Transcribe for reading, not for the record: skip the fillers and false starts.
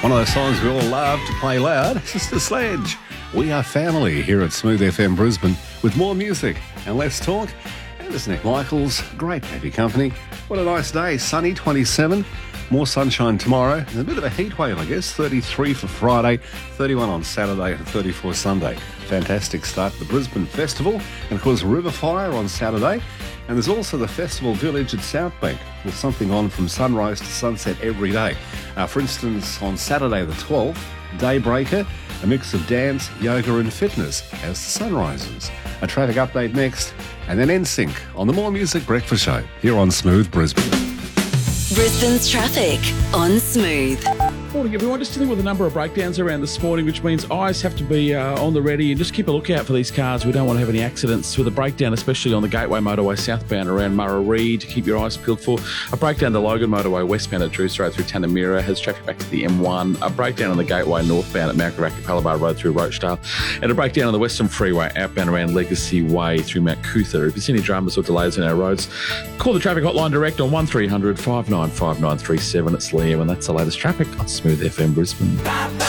One of those songs we all love to play loud. Sister Sledge. We are family here at Smooth FM Brisbane with more music and less talk. And there's Nick Michaels. Great to have your company. What a nice day. Sunny, 27. More sunshine tomorrow. There's a bit of a heat wave, I guess. 33 for Friday, 31 on Saturday and 34 Sunday. Fantastic start to the Brisbane Festival. And of course, River Fire on Saturday. And there's also the Festival Village at Southbank with something on from sunrise to sunset every day. For instance, on Saturday the 12th, Daybreaker, a mix of dance, yoga and fitness as the sun rises. A traffic update next, and then NSYNC on the More Music Breakfast Show here on Smooth Brisbane. Brisbane's traffic on Smooth. Morning, everyone. Just dealing with a number of breakdowns around this morning, which means eyes have to be on the ready and just keep a lookout for these cars. We don't want to have any accidents with a breakdown, especially on the Gateway Motorway southbound around Murray-Reed. Keep your eyes peeled for a breakdown to Logan Motorway westbound at Drew Road through Tanamira. Has traffic back to the M1. A breakdown on the Gateway northbound at Mount Caracas Palabar Road through Rochdale. And a breakdown on the Western Freeway outbound around Legacy Way through Mount Cootha. If you see any dramas or delays on our roads, call the traffic hotline direct on 1300 595937. It's Liam, and that's the latest traffic on Smooth FM Brisbane.